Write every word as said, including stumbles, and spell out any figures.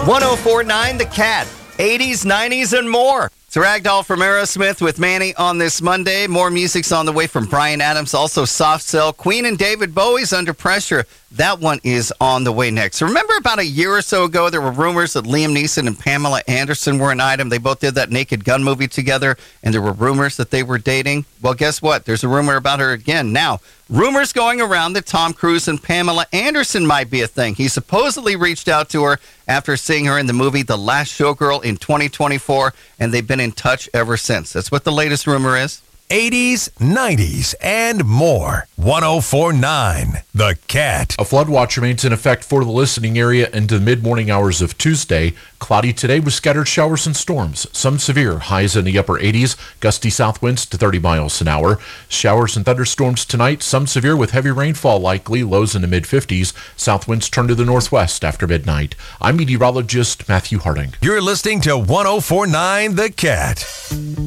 one oh four point nine The Cat, eighties, nineties, and more. It's Ragdoll from Aerosmith with Manny on this Monday. More music's on the way from Bryan Adams, also Soft Cell. Queen and David Bowie's Under Pressure. That one is on the way next. Remember about a year or so ago, there were rumors that Liam Neeson and Pamela Anderson were an item. They both did that Naked Gun movie together, and there were rumors that they were dating. Well, guess what? There's a rumor about her again. Now, rumors going around that Tom Cruise and Pamela Anderson might be a thing. He supposedly reached out to her after seeing her in the movie The Last Showgirl in twenty twenty-four, and they've been in touch ever since. That's what the latest rumor is. eighties, nineties, and more. one oh four point nine The Cat. A flood watch remains in effect for the listening area into the mid-morning hours of Tuesday. Cloudy today with scattered showers and storms. Some severe, highs in the upper eighties, gusty south winds to thirty miles an hour. Showers and thunderstorms tonight, some severe with heavy rainfall likely, lows in the mid-fifties. South winds turn to the northwest after midnight. I'm meteorologist Matthew Harding. You're listening to one oh four point nine The Cat.